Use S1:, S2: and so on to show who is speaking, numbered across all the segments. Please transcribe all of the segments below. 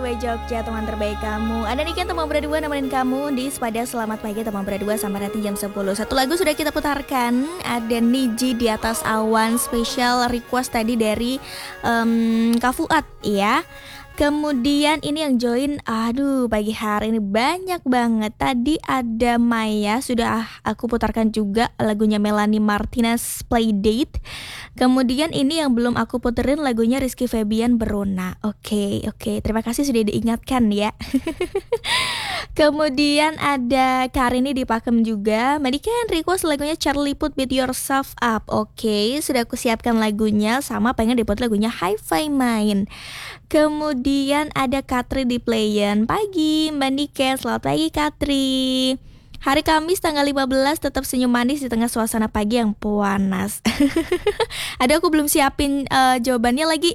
S1: Berdua Jogja, teman terbaik kamu. Ada nih kan teman berdua nemenin kamu di Sepada Selamat Pagi teman berdua sampai nanti jam 10. Satu lagu sudah kita putarkan. Ada Niji di Atas Awan, special request tadi dari Kak Fuad ya. Kemudian ini yang join, aduh pagi hari ini banyak banget. Tadi ada Maya, sudah aku putarkan juga lagunya Melanie Martinez Playdate. Kemudian ini yang belum aku puterin lagunya Rizky Febian Berona. Oke, terima kasih sudah diingatkan ya. Kemudian ada Karini di Pakem juga. Medikan request lagunya Charlie Put Beat Yourself Up. Oke, sudah aku siapkan lagunya. Sama pengen dibuat lagunya Hi-Fi Main. Kemudian ada Katri di Playen. Pagi Mbak Niken, selamat pagi Katri. Hari Kamis tanggal 15 tetap senyum manis di tengah suasana pagi yang panas. Ada aku belum siapin jawabannya lagi.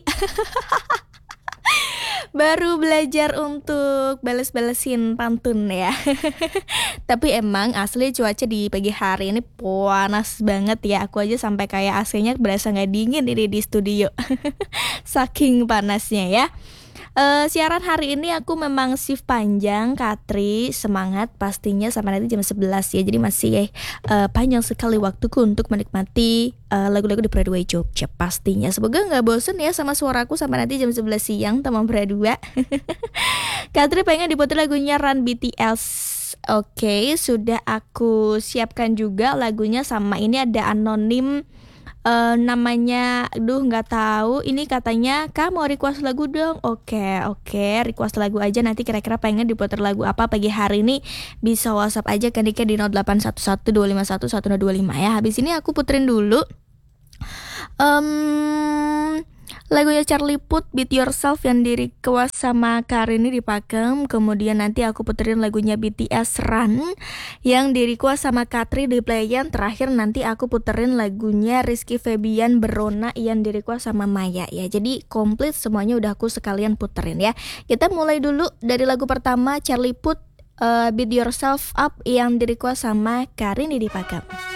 S1: Baru belajar untuk bales-balesin pantun ya. Tapi emang asli cuaca di pagi hari ini panas banget ya. Aku aja sampai kayak AC-nya berasa gak dingin ini di studio. Saking panasnya ya. Siaran hari ini aku memang shift panjang, Katri. Semangat pastinya sampai nanti jam 11 ya. Jadi masih panjang sekali waktuku untuk menikmati lagu-lagu di Broadway Jogja pastinya. Semoga gak bosen ya sama suaraku sampai nanti jam 11 siang teman berdua. Katri pengen diputar lagunya Run BTS. Oke, sudah aku siapkan juga lagunya. Sama ini ada anonim namanya, nggak tahu. Ini katanya Kak mau request lagu dong. Oke, request lagu aja. Nanti kira-kira pengen diputar lagu apa pagi hari ini, bisa WhatsApp aja ke Dika di 0811251125 ya. Habis ini aku puterin dulu lagunya Charlie Put Beat Yourself yang di-request sama Karini di Pakem. Kemudian nanti aku puterin lagunya BTS Run yang di-request sama Katri di Playan. Terakhir nanti aku puterin lagunya Rizky Febian Berona yang di-request sama Maya ya. Jadi komplit semuanya udah aku sekalian puterin ya. Kita mulai dulu dari lagu pertama, Charlie Put Beat Yourself Up yang di-request sama Karini di Pakem.